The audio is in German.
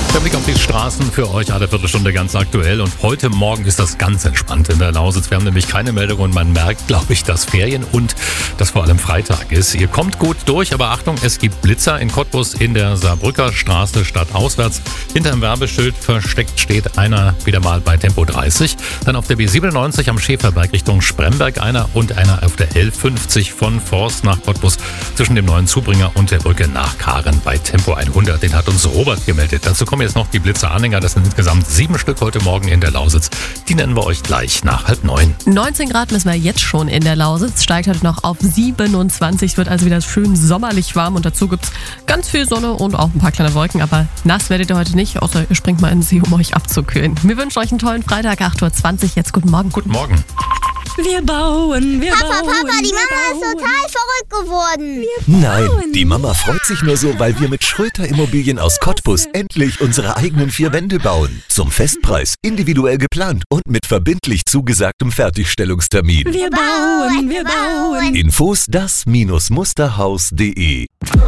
Der Blick auf die Straßen für euch alle Viertelstunde ganz aktuell. Und heute Morgen ist das ganz entspannt in der Lausitz. Wir haben nämlich keine Meldung und man merkt, glaube ich, dass Ferien und dass vor allem Freitag ist. Ihr kommt gut durch, aber Achtung, es gibt Blitzer in Cottbus in der Saarbrücker Straße stadtauswärts. Hinterm Werbeschild versteckt steht einer wieder mal bei Tempo 30. Dann auf der B97 am Schäferberg Richtung Spremberg einer und einer auf der L50 von Forst nach Cottbus zwischen dem neuen Zubringer und der Brücke nach Karen bei Tempo 100. Den hat uns Robert gemeldet. Dazu kommen jetzt noch die Blitzeranhänger. Das sind insgesamt 7 Stück heute Morgen in der Lausitz. Die nennen wir euch gleich nach 8:30. 19 Grad messen wir jetzt schon in der Lausitz. Steigt heute noch auf 27. Wird also wieder schön sommerlich warm. Und dazu gibt's ganz viel Sonne und auch ein paar kleine Wolken. Aber nass werdet ihr heute nicht, außer ihr springt mal in den See, um euch abzukühlen. Wir wünschen euch einen tollen Freitag, 8:20 Uhr. Jetzt guten Morgen. Guten Morgen. Wir bauen, wir bauen. Papa, die Mama ist total verrückt geworden. Nein, die Mama freut sich nur so, weil wir mit Schröter Immobilien aus Cottbus endlich unsere eigenen 4 Wände bauen. Zum Festpreis, individuell geplant und mit verbindlich zugesagtem Fertigstellungstermin. Wir bauen, wir bauen. Infos das-musterhaus.de